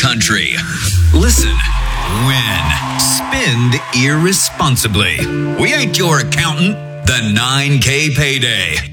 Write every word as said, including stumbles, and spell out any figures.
country. Listen, win, spend irresponsibly. We ain't your accountant. The nine K Payday.